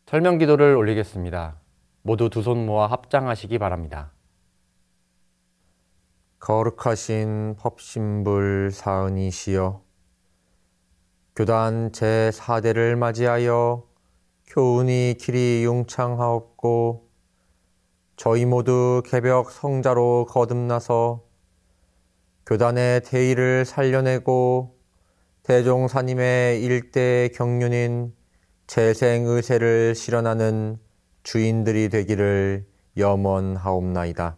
설명 기도를 올리겠습니다. 모두 두 손 모아 합장하시기 바랍니다. 거룩하신 법신불 사은이시여, 교단 제4대를 맞이하여 교훈이 길이 융창하옵고 저희 모두 개벽 성자로 거듭나서 교단의 대의를 살려내고 대종사님의 일대 경륜인 재생의세를 실현하는 주인들이 되기를 염원하옵나이다.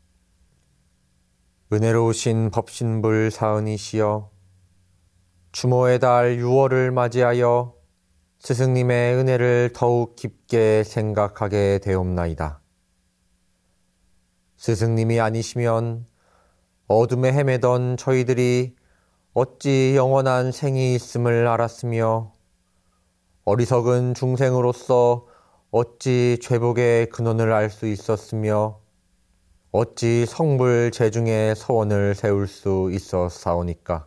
은혜로우신 법신불 사은이시여, 추모의 달 6월을 맞이하여 스승님의 은혜를 더욱 깊게 생각하게 되옵나이다. 스승님이 아니시면 어둠에 헤매던 저희들이 어찌 영원한 생이 있음을 알았으며 어리석은 중생으로서 어찌 죄복의 근원을 알 수 있었으며 어찌 성불 제중의 서원을 세울 수 있었사오니까.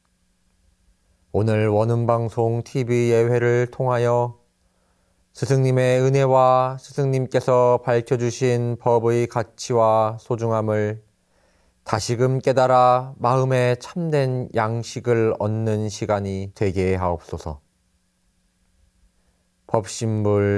오늘 원음방송 TV 예회를 통하여 스승님의 은혜와 스승님께서 밝혀주신 법의 가치와 소중함을 다시금 깨달아 마음에 참된 양식을 얻는 시간이 되게 하옵소서. 법신불